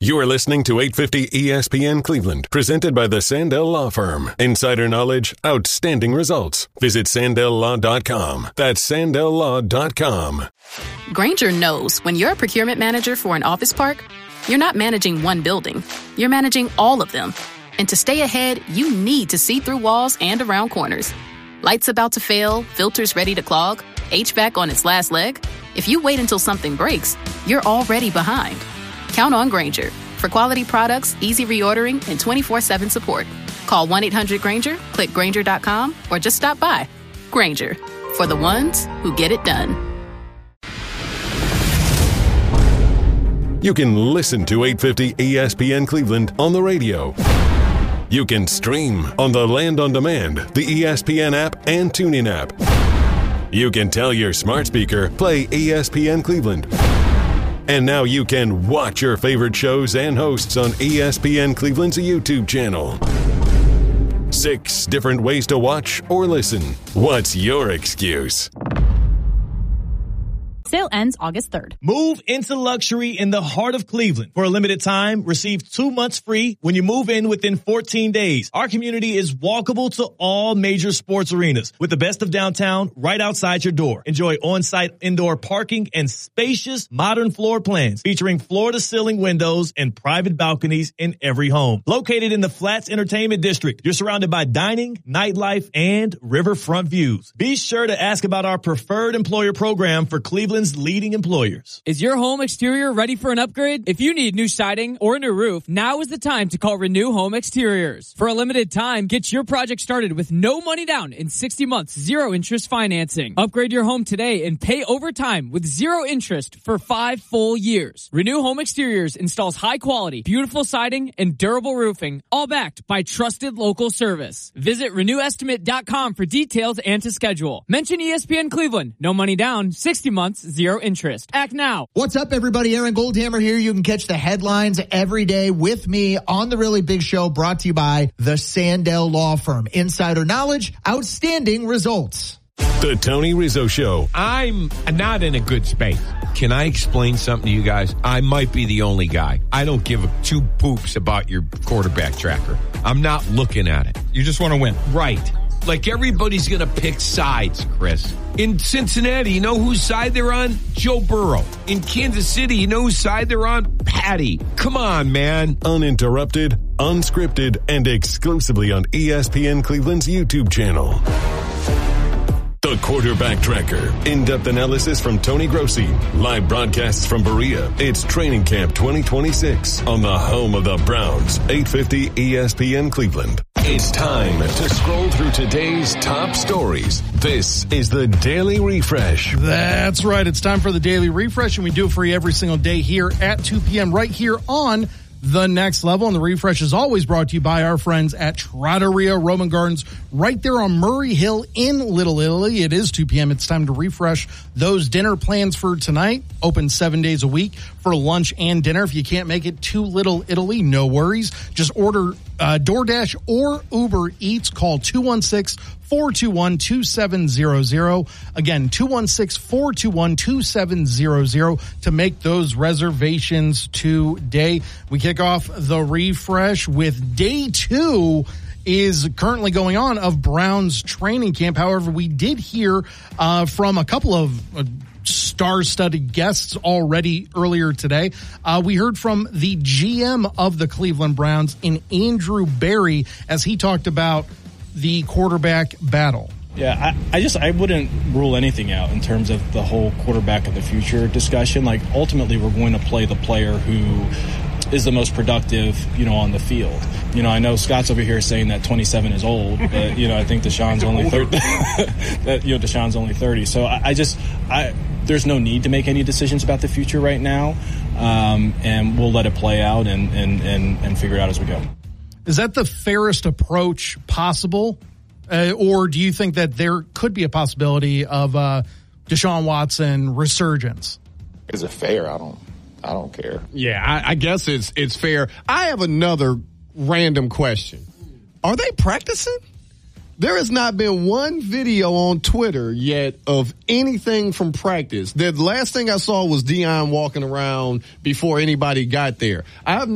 You are listening to 850 ESPN Cleveland, presented by the Sandell Law Firm. Insider knowledge, outstanding results. Visit SandellLaw.com. That's SandellLaw.com. Grainger knows when you're a procurement manager for an office park, you're not managing one building. You're managing all of them. And to stay ahead, you need to see through walls and around corners. Lights about to fail, filters ready to clog, HVAC on its last leg. If you wait until something breaks, you're already behind. Count on Grainger for quality products, easy reordering, and 24/7 support. Call 1-800-GRAINGER, click Grainger.com, or just stop by. Grainger, for the ones who get it done. You can listen to 850 ESPN Cleveland on the radio. You can stream on the Land on Demand, the ESPN app, and TuneIn app. You can tell your smart speaker, play ESPN Cleveland. And now you can watch your favorite shows and hosts on ESPN Cleveland's YouTube channel. 6 different ways to watch or listen. What's your excuse? Sale ends August 3rd. Move into luxury in the heart of Cleveland. For a limited time, receive 2 months free when you move in within 14 days. Our community is walkable to all major sports arenas with the best of downtown right outside your door. Enjoy on-site indoor parking and spacious modern floor plans featuring floor-to-ceiling windows and private balconies in every home. Located in the Flats Entertainment District, you're surrounded by dining, nightlife, and riverfront views. Be sure to ask about our preferred employer program for Cleveland's leading employers. Is your home exterior ready for an upgrade? If you need new siding or a new roof, now is the time to call Renew Home Exteriors. For a limited time, get your project started with no money down in 60 months, 0 interest financing. Upgrade your home today and pay over time with 0 interest for 5 full years. Renew Home Exteriors installs high quality, beautiful siding and durable roofing, all backed by trusted local service. Visit RenewEstimate.com for details and to schedule. Mention ESPN Cleveland. No money down, 60 months, 0 interest. Act now. What's up, everybody? Aaron Goldhammer here. You can catch the headlines every day with me on The Really Big Show, brought to you by the Sandell Law Firm. Insider knowledge, outstanding results. The Tony Rizzo Show. I'm not in a good space. Can I explain something to you guys? I might be the only guy. I don't give a 2 poops about your quarterback tracker. I'm not looking at it. You just want to win. Right. Like everybody's going to pick sides, Chris. In Cincinnati, you know whose side they're on? Joe Burrow. In Kansas City, you know whose side they're on? Patty. Come on, man. Uninterrupted, unscripted, and exclusively on ESPN Cleveland's YouTube channel. The Quarterback Tracker. In-depth analysis from Tony Grossi. Live broadcasts from Berea. It's Training Camp 2026 on the home of the Browns. 850 ESPN Cleveland. It's time to scroll through today's top stories. This is the Daily Refresh. That's right. It's time for the Daily Refresh, and we do it for you every single day here at 2 p.m. right here on The Next Level. And the Refresh is always brought to you by our friends at Trattoria Roman Gardens right there on Murray Hill in Little Italy. It is 2 p.m. It's time to refresh those dinner plans for tonight. Open 7 days a week for lunch and dinner. If you can't make it to Little Italy, no worries. Just order DoorDash or Uber Eats. Call 216-421-2700. Again, 216-421-2700 to make those reservations today. We kick off the refresh with day 2 is currently going on of Browns training camp. However, we did hear from a couple of star-studded guests already earlier today. We heard from the GM of the Cleveland Browns in Andrew Berry as he talked about the quarterback battle. Yeah, I wouldn't rule anything out in terms of the whole quarterback of the future discussion. Like, ultimately, we're going to play the player who is the most productive, on the field. I know Scott's over here saying that 27 is old, but, I think Deshaun's only 30. Deshaun's only 30. So there's no need to make any decisions about the future right now, and we'll let it play out and figure it out as we go. Is that the fairest approach possible? Or do you think that there could be a possibility of Deshaun Watson resurgence? Is it fair? I don't care. Yeah, I guess it's fair. I have another random question. Are they practicing? There has not been one video on Twitter yet of anything from practice. The last thing I saw was Deion walking around before anybody got there. I have